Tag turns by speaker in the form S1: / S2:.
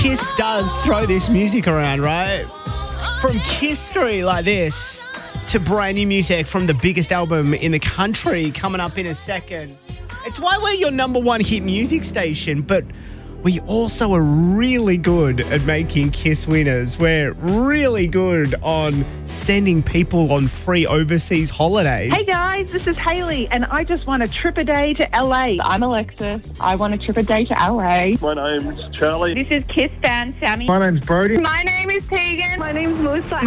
S1: Kiss does throw this music around, right? From history like this to brand new music from the biggest album in the country coming up in a second. It's why we're your number one hit music station, but we also are really good at making Kiss winners. We're really good on sending people on free overseas holidays.
S2: Hey guys, this is Hayley, and I just want a trip a day to LA. I'm Alexis. I want a trip a day to LA.
S3: My name's Charlie.
S2: This is Kiss fan Sammy.
S3: My name's Brody.
S2: My name is Tegan. My name's Melissa.